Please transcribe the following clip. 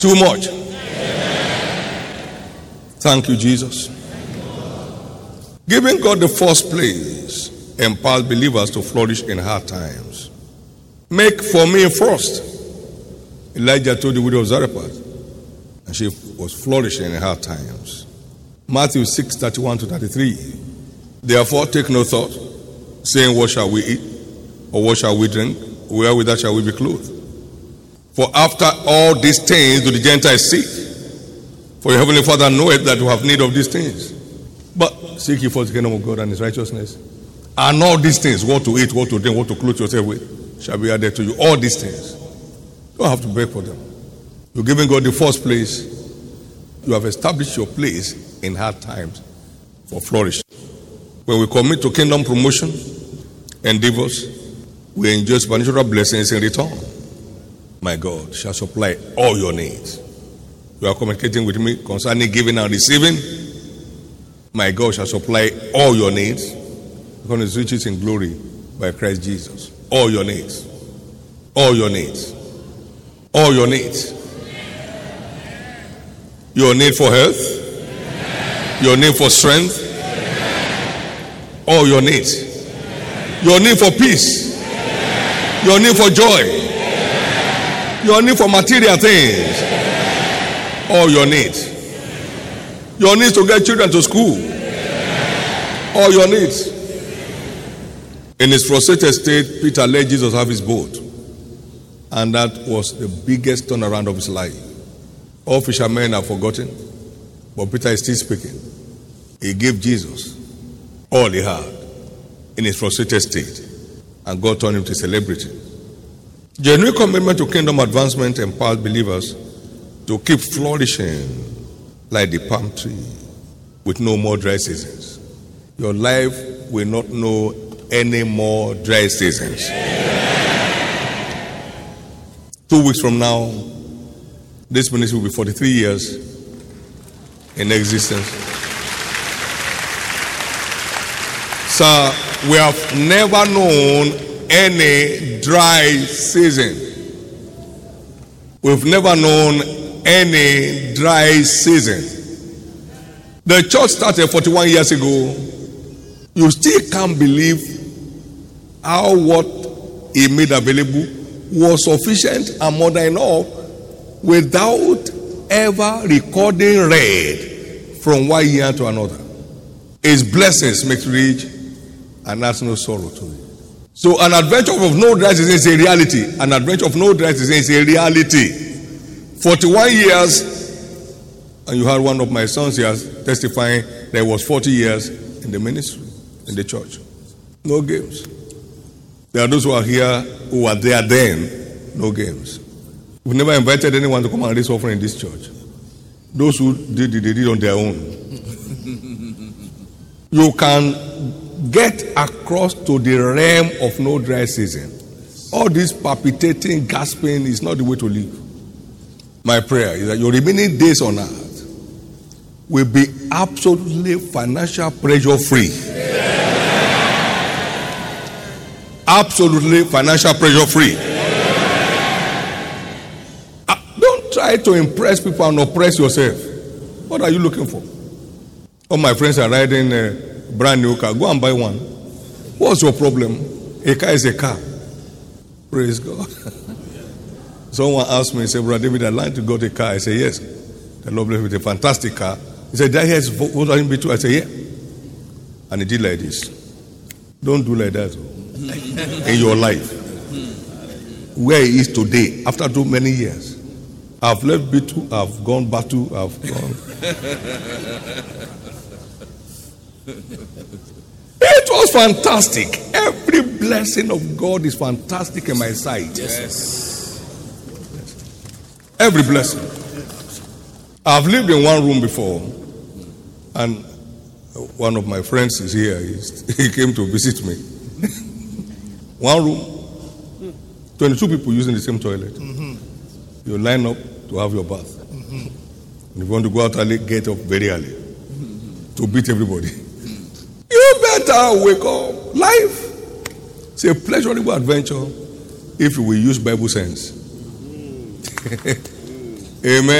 Too much. Thank you, Jesus. Giving God the first place empowers believers to flourish in hard times. Make for me first. Elijah told the widow of Zarephath, and she was flourishing in hard times. Matthew 6:31-33. Therefore, take no thought, saying, what shall we eat? Or what shall we drink? Wherewith shall we be clothed? For after all these things do the Gentiles seek. For your heavenly Father knoweth that you have need of these things. But seek ye first the kingdom of God and his righteousness. And all these things, what to eat, what to drink, what to clothe yourself with, shall be added to you. All these things. You don't have to beg for them. You're giving God the first place. You have established your place in hard times for flourish. When we commit to kingdom promotion, endeavors, we enjoy supernatural blessings in return. My God shall supply all your needs. You are communicating with me concerning giving and receiving. My God shall supply all your needs because his riches in glory by Christ Jesus. All your needs. All your needs. All your needs. Your need for health. Your need for strength. All your needs. Your need for peace. Your need for joy. Your need for material things. All your needs. Your needs to get children to school. All your needs. In his frustrated state, Peter let Jesus have his boat. And that was the biggest turnaround of his life. All fishermen have forgotten, but Peter is still speaking. He gave Jesus all he had in his frustrated state, and God turned him to a celebrity. Genuine commitment to kingdom advancement empowers believers to keep flourishing like the palm tree with no more dry seasons. Your life will not know any more dry seasons. 2 weeks from now, this ministry will be 43 years in existence. Sir, we have never known any dry season. We've never known any dry season. The church started 41 years ago. You still can't believe how what he made available was sufficient and more than enough without ever recording red from one year to another. His blessings make rich and adds no sorrow to it. So an adventure of no dry season is a reality. An adventure of no dry season is a reality. 41 years, and you had one of my sons here testifying that it was 40 years in the ministry, in the church. No games. There are those who are here who were there then. No games. We've never invited anyone to come and raise offering in this church. Those who did, they did on their own. You can get across to the realm of no dry season. All this palpitating, gasping is not the way to live. My prayer is that your remaining days on earth will be absolutely financial pressure free. Absolutely financial pressure free. Don't try to impress people and oppress yourself. What are you looking for? All my friends are riding a brand new car. Go and buy one. What's your problem? A car is a car. Praise God. Someone asked me, said, Brother David, I'd like to go to a car. I said, yes. The Lord bless with a fantastic car. He said, that here is Volkswagen B2. I said, yeah. And he did like this. Don't do like that in your life. Where he is today, after too many years. I've left B2, I've gone Batu, I've gone. It was fantastic. Every blessing of God is fantastic in my sight. Yes. Every blessing. I've lived in one room before, and one of my friends is here. He came to visit me. One room, 22 people using the same toilet. Mm-hmm. You line up to have your bath. Mm-hmm. And if you want to go out early, get up very early to beat everybody. You better wake up. Life is a pleasurable adventure if you will use Bible sense. Amen.